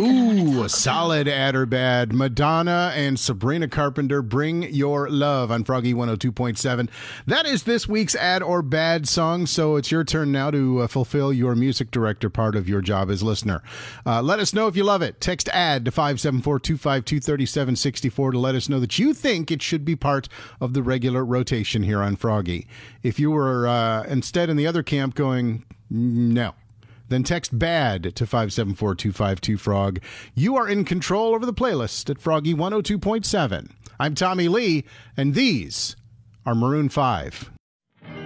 Ooh, a solid ad or bad. Madonna and Sabrina Carpenter, Bring Your Love on Froggy 102.7. That is this week's ad or bad song, so it's your turn now to fulfill your music director part of your job as listener. Let us know if you love it. Text ad to 574-252-3764 to let us know that you think it should be part of the regular rotation here on Froggy. If you were instead in the other camp going, no, then text BAD to 574-252-FROG. You are in control over the playlist at Froggy 102.7. I'm Tommy Lee, and these are Maroon 5.